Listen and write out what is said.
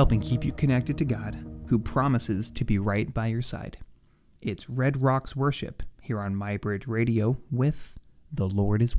helping keep you connected to God, who promises to be right by your side. It's Red Rocks Worship here on MyBridge Radio with The Lord is With